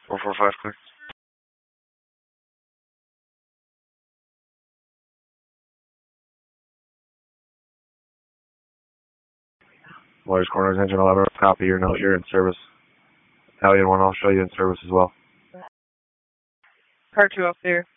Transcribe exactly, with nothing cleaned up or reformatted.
four four five, clear. Lawyer's Corners, engine eleven, copy your note, you're in service. Italian one, I'll show you in service as well. Car two up there.